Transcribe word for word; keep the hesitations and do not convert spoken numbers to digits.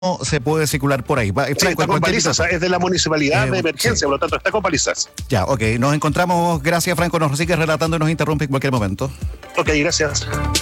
se puede circular por ahí. Va, Sí, Franco, está con balizas, tipo... es de la municipalidad eh, de emergencia, sí. por lo tanto está con balizas. Ya, ok, nos encontramos. Gracias, Franco, nos sigues relatando y nos interrumpe en cualquier momento. Ok, gracias.